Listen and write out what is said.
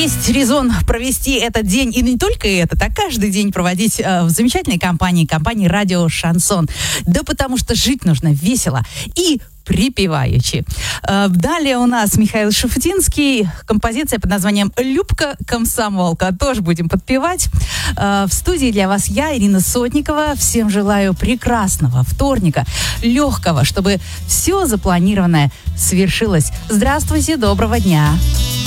есть резон провести этот день, и не только этот, а каждый день проводить в замечательной компании «Радио Шансон». Да потому что жить нужно весело и припеваючи. Далее у нас Михаил Шуфутинский, композиция под названием «Любка комсомолка». Тоже будем подпевать. В студии для вас я, Ирина Сотникова. Всем желаю прекрасного вторника, легкого, чтобы все запланированное свершилось. Здравствуйте, доброго дня.